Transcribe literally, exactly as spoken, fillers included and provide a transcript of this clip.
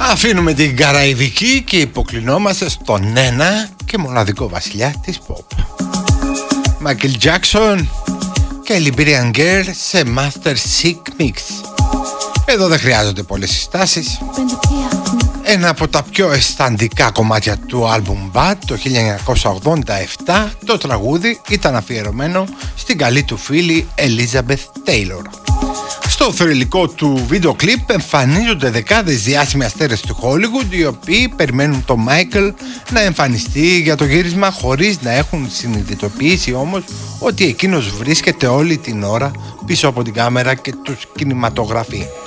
Αφήνουμε την καραϊβική και υποκλεινόμαστε στον ένα και μοναδικό βασιλιά της pop. Michael Jackson και Liberian Girl σε Master Sick Mix. Εδώ δεν χρειάζονται πολλές συστάσεις. Ένα από τα πιο αισθαντικά κομμάτια του άλμπουμ Bad το χίλια εννιακόσια ογδόντα επτά, το τραγούδι ήταν αφιερωμένο στην καλή του φίλη Elizabeth Taylor. Στο θρυλικό του βίντεο κλιπ εμφανίζονται δεκάδες διάσημοι αστέρες του Hollywood, οι οποίοι περιμένουν τον Michael να εμφανιστεί για το γύρισμα χωρίς να έχουν συνειδητοποιήσει όμως ότι εκείνος βρίσκεται όλη την ώρα πίσω από την κάμερα και τους κινηματογραφεί.